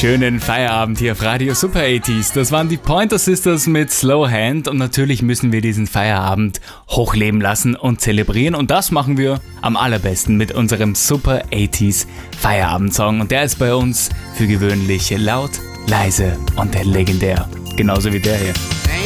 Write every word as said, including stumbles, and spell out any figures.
schönen Feierabend hier auf Radio Super achtziger. Das waren die Pointer Sisters mit Slow Hand und natürlich müssen wir diesen Feierabend hochleben lassen und zelebrieren und das machen wir am allerbesten mit unserem Super achtziger Feierabendsong und der ist bei uns für gewöhnlich laut, leise und legendär. Genauso wie der hier.